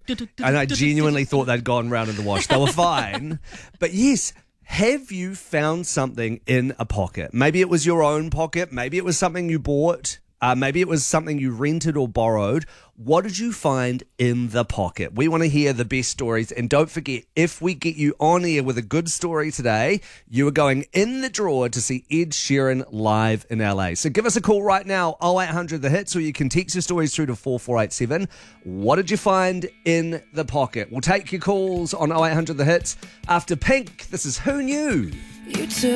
And I genuinely thought they'd gone round in the wash. They were fine. But yes, have you found something in a pocket? Maybe it was your own pocket. Maybe it was something you bought. Maybe it was something you rented or borrowed. What did you find in the pocket? We want to hear the best stories. And don't forget, if we get you on air with a good story today, you are going in the drawer to see Ed Sheeran live in LA. So give us a call right now, 0800 The Hits, or you can text your stories through to 4487. What did you find in the pocket? We'll take your calls on 0800 The Hits after Pink. This is Who Knew? You took